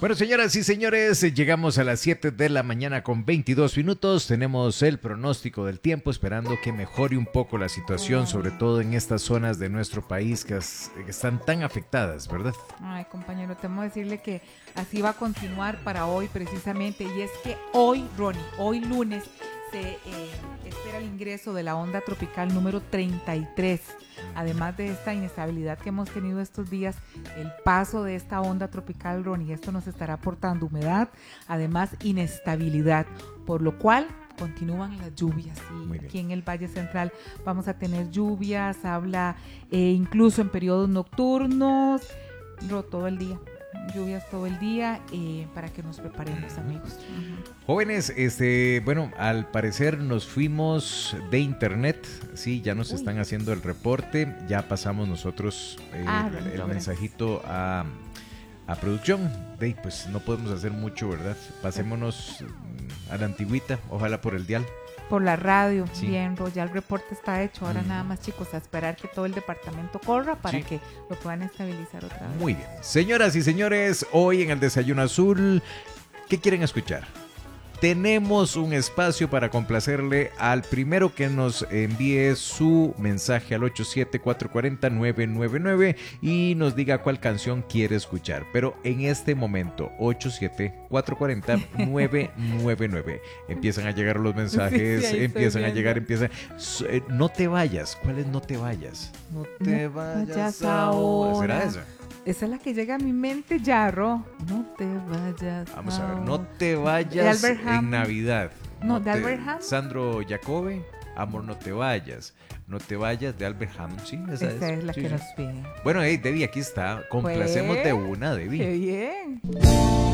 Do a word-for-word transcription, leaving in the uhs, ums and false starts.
Bueno, señoras y señores, llegamos a las siete de la mañana con veintidós minutos. Tenemos el pronóstico del tiempo, esperando que mejore un poco la situación, sobre todo en estas zonas de nuestro país que, es, que están tan afectadas, ¿verdad? Ay, compañero, temo decirle que así va a continuar para hoy precisamente. Y es que hoy, Ronnie, hoy lunes, se eh, espera el ingreso de la onda tropical número treinta y tres. Además de esta inestabilidad que hemos tenido estos días, el paso de esta onda tropical, Ronnie, esto nos estará aportando humedad, además inestabilidad, por lo cual continúan las lluvias. Y aquí en el Valle Central vamos a tener lluvias, habla eh, incluso en periodos nocturnos, no, todo el día. Lluvias todo el día eh, para que nos preparemos, amigos. Uh-huh. Jóvenes, este, bueno, al parecer nos fuimos de internet, sí, ya nos Uy. están haciendo el reporte, ya pasamos nosotros eh, ah, el, el mensajito a, a producción, de, pues no podemos hacer mucho, ¿verdad? Pasémonos a la antigüita, ojalá por el dial. Por la radio, sí. Bien, ya el reporte está hecho. Ahora mm. nada más, chicos, a esperar que todo el departamento corra para sí. que lo puedan estabilizar otra vez. Muy bien. Señoras y señores, hoy en el Desayuno Azul, ¿qué quieren escuchar? Tenemos un espacio para complacerle al primero que nos envíe su mensaje al ocho siete cuatro cuatro cero nueve nueve nueve y nos diga cuál canción quiere escuchar. Pero en este momento, ocho siete cuatro cuatro cero nueve nueve nueve. Empiezan a llegar los mensajes, sí, sí, empiezan a llegar, empiezan... No te vayas. ¿Cuál es No te vayas? No te vayas ahora. ¿Será esa? Esa es la que llega a mi mente ya, Ro. No te vayas. Vamos a ver, no te vayas en Navidad. No, no de te... Albert Hammond. Sandro Jacobe, Amor, no te vayas. No te vayas de Albert Hammond, sí, esa, esa es. es la sí, que sí. nos pide. Bueno, hey, Debbie, aquí está. Complacemos pues, de una, Debbie. Qué bien.